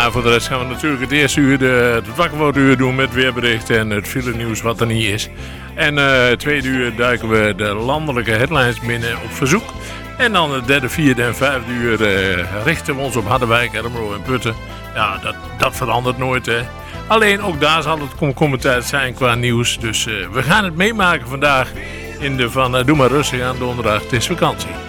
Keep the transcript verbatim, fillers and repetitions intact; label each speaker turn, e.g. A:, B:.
A: ja, voor de rest gaan we natuurlijk het eerste uur, de, het wakkerwoorduur doen met weerberichten en het file nieuws wat er niet is. En uh, het tweede uur duiken we de landelijke headlines binnen op verzoek. En dan het derde, vierde en vijfde uur uh, richten we ons op Harderwijk, Ermelo en Putten. Ja, dat, dat verandert nooit, hè. Alleen ook daar zal het komkommertijd zijn qua nieuws. Dus uh, we gaan het meemaken vandaag in de van uh, Doe maar rustig aan donderdag. Het is vakantie.